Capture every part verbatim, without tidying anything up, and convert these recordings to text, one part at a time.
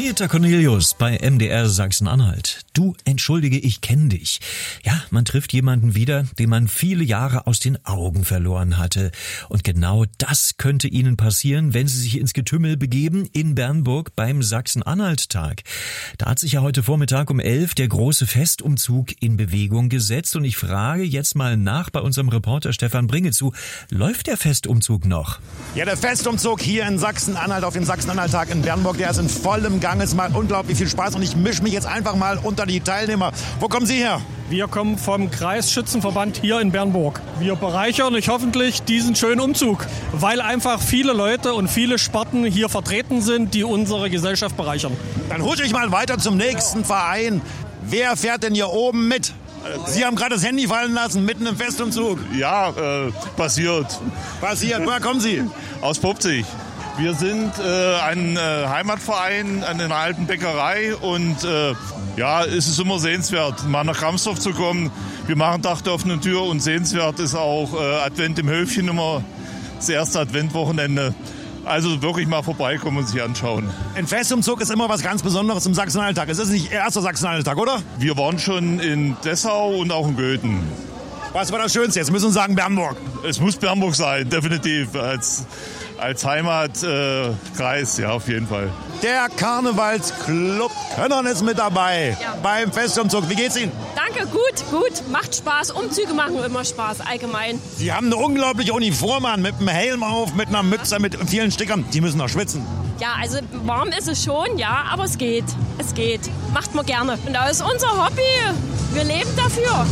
Peter Cornelius bei M D R Sachsen-Anhalt. Du, entschuldige, ich kenne dich. Ja, man trifft jemanden wieder, den man viele Jahre aus den Augen verloren hatte. Und genau das könnte Ihnen passieren, wenn Sie sich ins Getümmel begeben in Bernburg beim Sachsen-Anhalt-Tag. Da hat sich ja heute Vormittag um elf der große Festumzug in Bewegung gesetzt. Und ich frage jetzt mal nach bei unserem Reporter Stefan Bringezu, läuft der Festumzug noch? Ja, der Festumzug hier in Sachsen-Anhalt auf dem Sachsen-Anhalt-Tag in Bernburg, der ist in vollem Gang. Es macht unglaublich viel Spaß und ich mische mich jetzt einfach mal unter die Teilnehmer. Wo kommen Sie her? Wir kommen vom Kreisschützenverband hier in Bernburg. Wir bereichern euch hoffentlich diesen schönen Umzug, weil einfach viele Leute und viele Sparten hier vertreten sind, die unsere Gesellschaft bereichern. Dann husche ich mal weiter zum nächsten Verein. Wer fährt denn hier oben mit? Sie haben gerade das Handy fallen lassen, mitten im Festumzug. Ja, äh, passiert. Passiert. Woher kommen Sie? Aus Popzig. Wir sind äh, ein äh, Heimatverein an einer alten Bäckerei und äh, ja, es ist immer sehenswert, mal nach Ramsdorf zu kommen. Wir machen Tag der offenen Tür und sehenswert ist auch äh, Advent im Höfchen immer das erste Adventwochenende. Also wirklich mal vorbeikommen und sich anschauen. Ein Festumzug ist immer was ganz Besonderes im Sachsen-Anhalt-Tag. Es ist nicht erster Sachsen-Anhalt-Tag, oder? Wir waren schon in Dessau und auch in Göthen. Was war das Schönste? Jetzt müssen wir sagen Bernburg. Es muss Bernburg sein, definitiv. Als, als Heimatkreis, äh, ja, auf jeden Fall. Der Karnevalsclub Könnern ist mit dabei ja. beim Festumzug. Wie geht's Ihnen? Danke, gut, gut. Macht Spaß. Umzüge machen immer Spaß, allgemein. Sie haben eine unglaubliche Uniform an, mit einem Helm auf, mit einer Mütze, mit vielen Stickern. Die müssen noch schwitzen. Ja, also warm ist es schon, ja, aber es geht. Es geht. Macht man gerne. Und das ist unser Hobby. Wir leben dafür.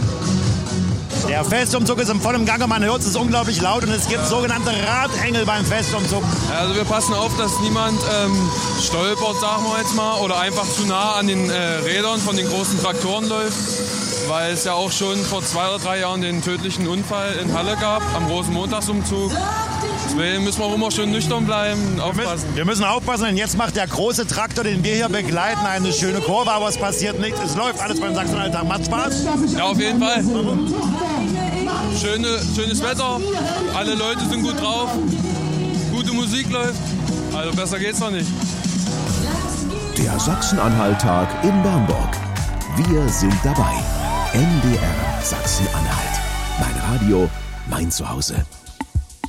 Der Festumzug ist im vollen Gange, man hört es, ist unglaublich laut und es gibt sogenannte Radengel beim Festumzug. Also wir passen auf, dass niemand ähm, stolpert, sagen wir jetzt mal, oder einfach zu nah an den äh, Rädern von den großen Traktoren läuft, weil es ja auch schon vor zwei oder drei Jahren den tödlichen Unfall in Halle gab, am großen Montagsumzug. Deswegen müssen wir immer schön nüchtern bleiben, aufpassen. Wir müssen, wir müssen aufpassen, denn jetzt macht der große Traktor, den wir hier begleiten, eine schöne Kurve, aber es passiert nichts. Es läuft alles beim Sachsen-Anhalt-Tag. Macht Spaß? Ja, auf jeden Fall. Schöne, schönes Wetter, alle Leute sind gut drauf, gute Musik läuft, also besser geht's noch nicht. Der Sachsen-Anhalt-Tag in Bernburg. Wir sind dabei. M D R Sachsen-Anhalt. Mein Radio, mein Zuhause.